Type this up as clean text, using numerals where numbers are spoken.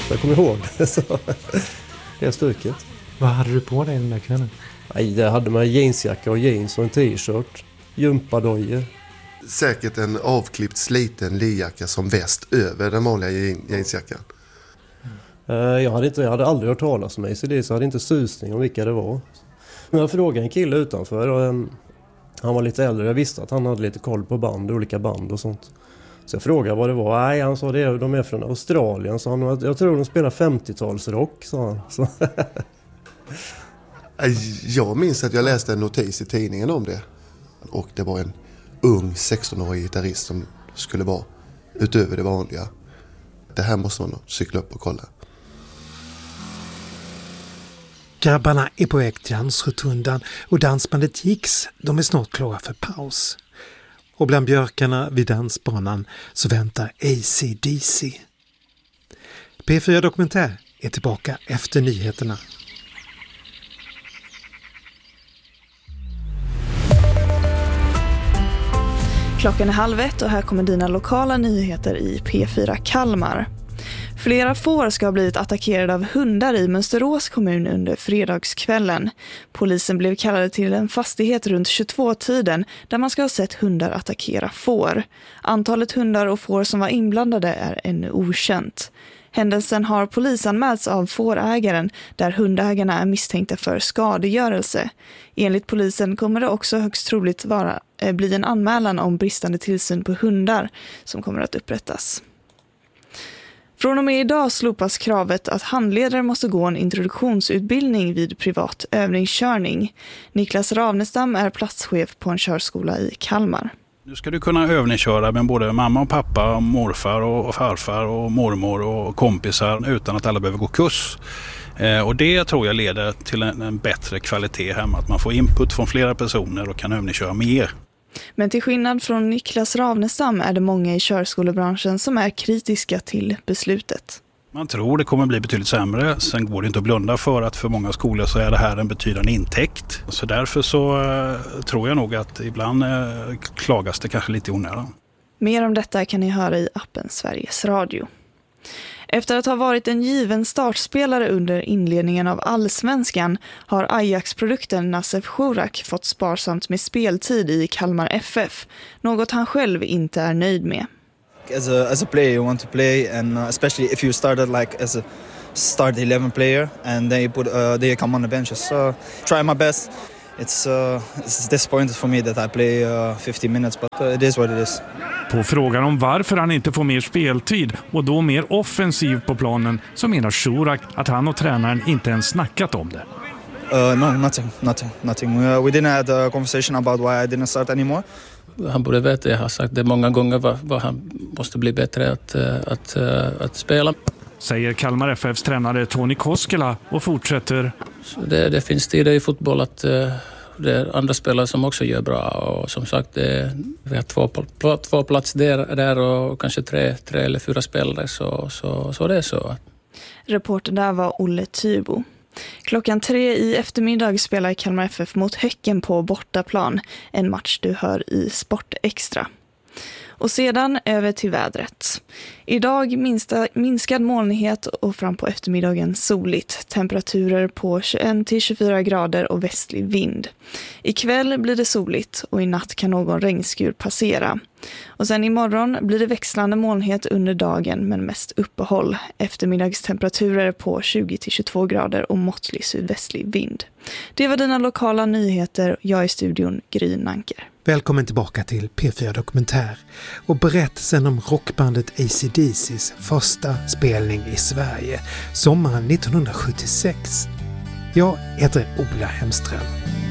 Jag kommer ihåg det. Så det är stuket. Vad hade du på dig den där kvällen? Nej, det hade man jeansjacka och jeans och en t-shirt. Gympadojor. Säkert en avklippt sliten lijacka som väst över den vanliga jeansjackan. Jag hade aldrig hört talas om AC/DC, så jag hade inte susning om vilka det var. Men jag frågade en kille utanför och han var lite äldre. Jag visste att han hade lite koll på olika band och sånt. Så jag frågade vad det var. Nej, han sa de är från Australien. Så jag tror de spelar 50-talsrock, sa han. Så. Jag minns att jag läste en notis i tidningen om det. Och det var en ung 16-årig gitarrist som skulle vara utöver det vanliga. Det här måste man cykla upp och kolla. Grabbarna är på väg till dansrotundan och dansbandet Jix, de är snart klara för paus. Och bland björkarna vid dansbanan så väntar AC/DC. P4 Dokumentär är tillbaka efter nyheterna. Klockan är 12:30 och här kommer dina lokala nyheter i P4 Kalmar. Flera får ska ha blivit attackerade av hundar i Mönsterås kommun under fredagskvällen. Polisen blev kallade till en fastighet runt 22-tiden där man ska ha sett hundar attackera får. Antalet hundar och får som var inblandade är ännu okänt. Händelsen har polisanmälts av fårägaren där hundägarna är misstänkta för skadegörelse. Enligt polisen kommer det också högst troligt bli en anmälan om bristande tillsyn på hundar som kommer att upprättas. Från och med idag slopas kravet att handledare måste gå en introduktionsutbildning vid privat övningskörning. Niklas Ravnestam är platschef på en körskola i Kalmar. Nu ska du kunna övningsköra med både mamma och pappa, och morfar och farfar och mormor och kompisar utan att alla behöver gå kurs. Och det tror jag leder till en bättre kvalitet hemma, att man får input från flera personer och kan övningsköra mer. Men till skillnad från Niklas Ravnestam är det många i körskolebranschen som är kritiska till beslutet. Man tror det kommer bli betydligt sämre. Sen går det inte att blunda för att för många skolor så är det här en betydande intäkt. Så därför så tror jag nog att ibland klagas det kanske lite onödan. Mer om detta kan ni höra i appen Sveriges Radio. Efter att ha varit en given startspelare under inledningen av Allsvenskan har Ajax-produkten Nassef Chorak fått sparsamt med speltid i Kalmar FF, något han själv inte är nöjd med. As a player you want to play, and especially if you started like as a start 11 player and then you come on the benches. So try my best. It's disappointed for me that I play 50 minutes, but it is what it is. På frågan om varför han inte får mer speltid och då mer offensiv på planen så menar Chorak att han och tränaren inte ens snackat om det. No, nothing. We didn't have a conversation about why I didn't start anymore. Han borde veta, jag har sagt det många gånger, vad han måste bli bättre att spela. Säger Kalmar FFs tränare Toni Koskela och fortsätter. Så det finns tider i fotboll att det är andra spelare som också gör bra. Och som sagt, vi har två plats där och kanske tre eller fyra spelare. Så det är så. Reporten där var Olle Tybo. 3:00 i eftermiddag spelar Kalmar FF mot Häcken på bortaplan. En match du hör i Sport Extra. Och sedan över till vädret. Idag minskad molnighet och fram på eftermiddagen soligt. Temperaturer på 21-24 grader och västlig vind. Ikväll blir det soligt och i natt kan någon regnskur passera. Och sen imorgon blir det växlande molnighet under dagen men mest uppehåll. Eftermiddagstemperaturer på 20-22 grader och måttlig sydvästlig vind. Det var dina lokala nyheter. Jag är i studion Gry Nanker. Välkommen tillbaka till P4 Dokumentär och berättelsen om rockbandet AC/DCs första spelning i Sverige sommaren 1976. Jag heter Ola Hemström.